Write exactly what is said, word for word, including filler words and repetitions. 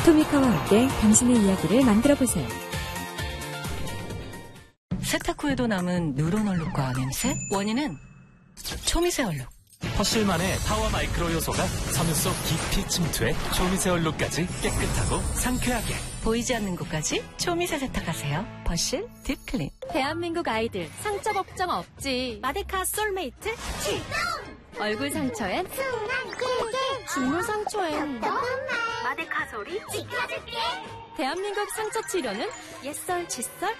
토미카와 함께 당신의 이야기를 만들어보세요. 세탁 후에도 남은 누런 얼룩과 냄새? 원인은 초미세 얼룩. 퍼실만의 파워 마이크로 요소가 섬유 속 깊이 침투해 초미세 얼룩까지 깨끗하고 상쾌하게. 보이지 않는 곳까지 초미세 세탁하세요. 퍼실 딥클린. 대한민국 아이들 상처 걱정 없지. 마데카 솔메이트 출동. 얼굴 상처엔 죽물 상처엔 마데카 소리 지켜줄게. 대한민국 상처 치료는 옛설 칫솔